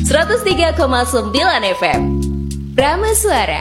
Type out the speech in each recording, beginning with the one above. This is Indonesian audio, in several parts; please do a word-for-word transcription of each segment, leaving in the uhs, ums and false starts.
seratus tiga koma sembilan F M Prama Suara.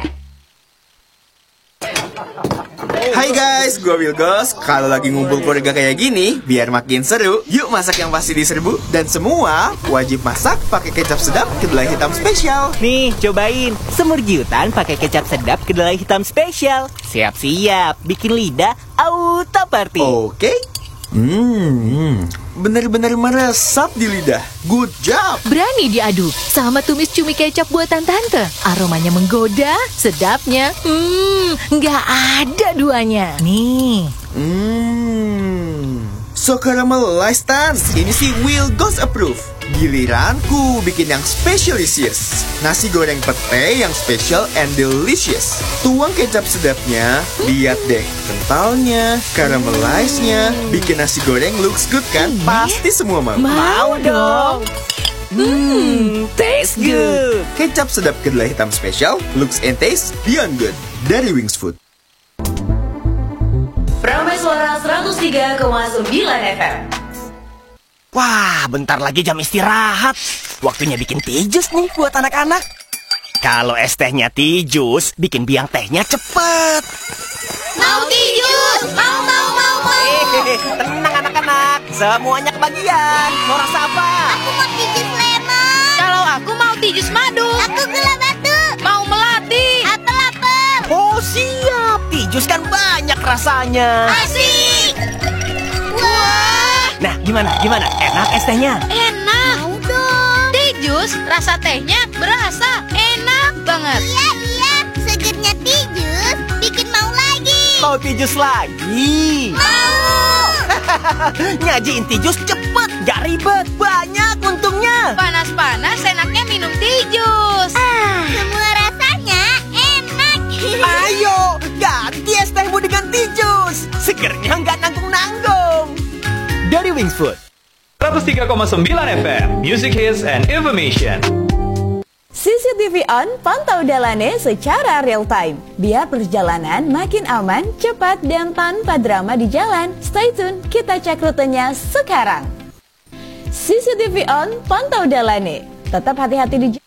Hai guys, gue Wilgos. Kalau lagi ngumpul keluarga kayak gini, biar makin seru, yuk masak yang pasti diserbu. Dan semua wajib masak pakai kecap sedap kedelai hitam spesial. Nih, cobain semur giutan pakai kecap sedap kedelai hitam spesial. Siap-siap, bikin lidah auto party. Oke. Hmm, bener-bener meresap di lidah. Good job. Berani diadu sama tumis cumi kecap buatan tante. Aromanya menggoda, sedapnya Hmm, nggak ada duanya. Nih. Hmm, so caramelized Tan. Ini sih Wilgos approve. Giliranku bikin yang specialisius. Nasi goreng pete yang special and delicious. Tuang kecap sedapnya. Lihat deh, kentalnya, caramelized-nya. Bikin nasi goreng looks good kan? Pasti semua mau. Mau dong. Hmm, taste good. Kecap sedap kedelai hitam spesial, looks and taste beyond good. Dari Wings Food. Prama Suara seratus tiga koma sembilan F M. Wah, bentar lagi jam istirahat. Waktunya bikin teh jus nih buat anak-anak. Kalau es tehnya teh jus, bikin biang tehnya cepet. Mau teh jus, mau mau mau mau. Hehehe, tenang anak-anak, semuanya kebagian. Mau rasa apa? Aku mau teh jus lemon. Kalau aku mau teh jus madu. Aku gula batu. Mau melati. Apel-apel. Oh siap, teh jus kan banyak rasanya. Asik. Wah. Nah, gimana? Gimana? Enak es tehnya? Enak. Mau dong. Teh jus, rasa tehnya berasa enak banget. Iya iya, segernya teh jus bikin mau lagi. Mau teh jus lagi? Mau. Nyajiin teh jus cepet, gak ribet, banyak untungnya. Panas-panas enaknya minum teh jus. Ah, semua rasanya enak. Ayo, ganti es tehmu dengan teh jus. Segernya nggak nanggung-nanggung. Dari Wings Food. seratus tiga koma sembilan F M Music Hits and Information. C C T V on, pantau jalannya secara real time. Biar perjalanan makin aman, cepat, dan tanpa drama di jalan. Stay tune, kita cek rutenya sekarang. C C T V on, pantau jalannya. Tetap hati-hati di jalan.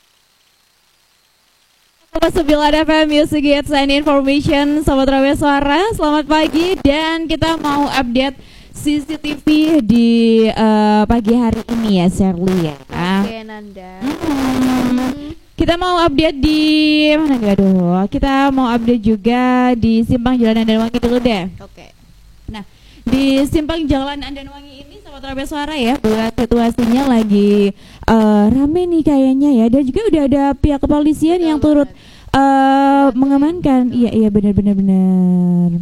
sembilan F M Music Hits and Information. Sobat Prama Suara, selamat pagi. Dan kita mau update C C T V di uh, pagi hari ini ya, Shirley ya. Oke, Nanda. Hmm. Kita mau update di mana nih? Aduh, kita mau update juga di Simpang Jalan Andanwangi dulu deh. Oke. Nah, di Simpang Jalan Andanwangi ini, Sobat Prama Suara ya, buat situasinya lagi uh, rame nih kayaknya ya. Dan juga udah ada pihak kepolisian Betul yang turut uh, mengamankan. Iya, iya benar-benar benar.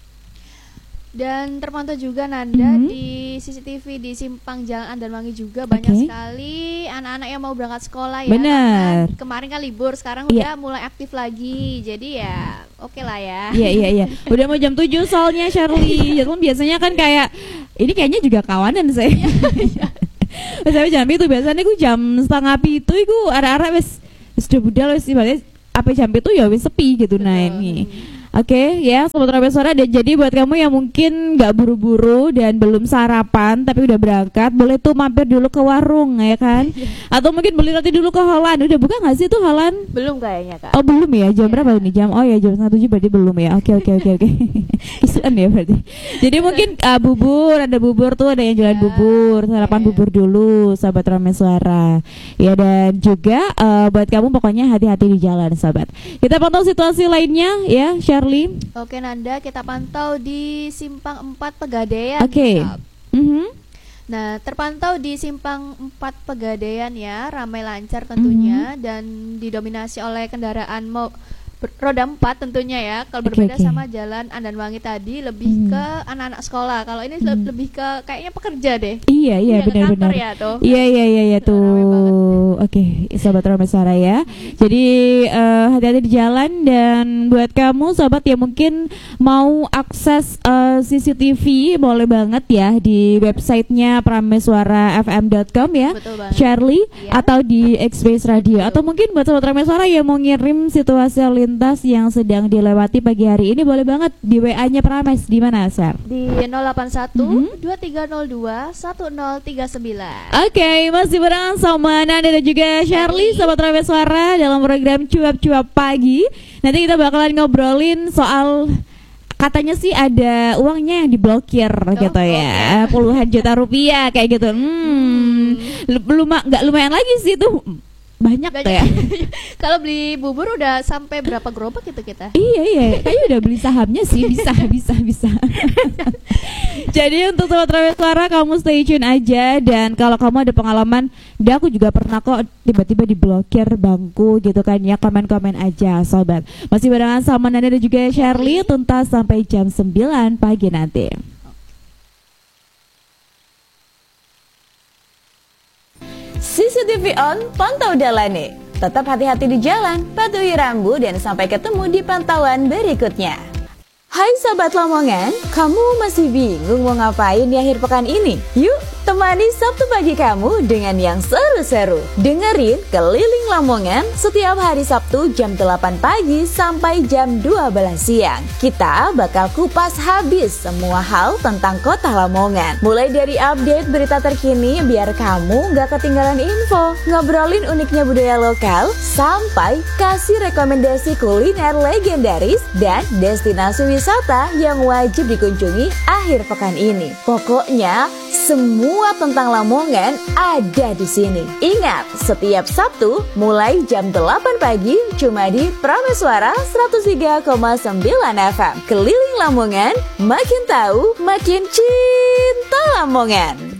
Dan terpantau juga Nanda Mm-hmm. di C C T V di Simpang Jalan Andanwangi juga banyak Okay. sekali anak-anak yang mau berangkat sekolah ya. Benar. Karena kemarin kan libur, sekarang Iya. udah mulai aktif lagi. Jadi ya oke lah ya. Iya iya iya. Udah mau jam tujuh soalnya Shirley. Jadi biasanya kan kayak ini kayaknya juga kawanan saya. Saya jam itu biasanya gue jam setengah pitu iku arah-arah wis wis udah budal wis ibaratnya apa jam itu ya wis sepi gitu. Nah ini. Oke okay, ya Sobat Prama Suara, dan jadi buat kamu yang mungkin gak buru-buru dan belum sarapan tapi udah berangkat, boleh tuh mampir dulu ke warung ya kan. Atau mungkin beli roti dulu ke Holland. Udah buka gak sih tuh Holland? Belum kayaknya Kak. Oh belum ya, jam berapa nih jam? Oh ya jam setengah tujuh berarti belum ya. Oke oke oke oke. Isuan ya berarti. Jadi mungkin uh, bubur, ada bubur tuh, ada yang jualan Ya, bubur, sarapan ya. bubur dulu Sobat Prama Suara. Ya dan juga uh, buat kamu pokoknya hati-hati di jalan Sobat. Kita pantau situasi lainnya ya Shirley. Oke Nanda, kita pantau di Simpang empat Pegadaian. Oke. Sob. Mhm. Nah, terpantau di Simpang empat Pegadaian ya, ramai lancar tentunya dan didominasi oleh kendaraan mau ber- roda empat tentunya ya. Kalau Oke, berbeda oke. sama Jalan Andanwangi tadi lebih Hmm. ke anak-anak sekolah. Kalau ini le- Hmm. lebih ke kayaknya pekerja deh. Iya iya Iya, ke benar-benar. kantor ya, tuh. Iya iya iya iya Sudah ramai banget. tuh. Oke, Sobat Prama Suara ya. Jadi eh, hati-hati di jalan, dan buat kamu sobat yang mungkin mau akses eh, C C T V boleh banget ya di websitenya pramasuara f m dot com ya. Betul banget. Shirley Iya. atau di X-Base Radio, Betul. atau mungkin buat Sobat Prama Suara yang mau ngirim situasi lalu tuntas yang sedang dilewati pagi hari ini, boleh banget di W A-nya Prames di mana, Sar? Di nol delapan satu Mhm. dua tiga nol dua satu nol tiga sembilan. Oke, masih bareng sama Nanda dan juga Shirley, Sobat Prames Suara dalam program Cuap-Cuap Pagi. Nanti kita bakalan ngobrolin soal katanya sih ada uangnya yang diblokir oh, gitu ya, okay. Puluhan juta rupiah kayak gitu. Hmm, belum nggak lumayan lagi sih tuh, banyak tuh ya. Kalau beli bubur udah sampai berapa gerobak itu kita? Iya iya, kayaknya udah beli sahamnya sih, bisa bisa bisa. Jadi untuk Sobat Prames Suara, kamu stay tune aja. Dan kalau kamu ada pengalaman, dia aku juga pernah kok tiba-tiba diblokir bangku gitu kan ya, komen-komen aja Sobat. Masih barengan sama Nanda dan juga Shirley, tuntas sampai jam sembilan pagi nanti. C C T V on, pantau dalane. Tetap hati-hati di jalan, patuhi rambu dan sampai ketemu di pantauan berikutnya. Hai Sobat Lamongan, kamu masih bingung mau ngapain di akhir pekan ini? Yuk, temani Sabtu pagi kamu dengan yang seru-seru. Dengerin Keliling Lamongan setiap hari Sabtu jam delapan pagi sampai jam dua belas siang. Kita bakal kupas habis semua hal tentang kota Lamongan. Mulai dari update berita terkini biar kamu gak ketinggalan info, ngobrolin uniknya budaya lokal, sampai kasih rekomendasi kuliner legendaris dan destinasi wisata wisata yang wajib dikunjungi akhir pekan ini. Pokoknya semua tentang Lamongan ada di sini. Ingat, setiap Sabtu mulai jam delapan pagi cuma di Prames Suara seratus tiga koma sembilan F M. Keliling Lamongan, makin tahu, makin cinta Lamongan.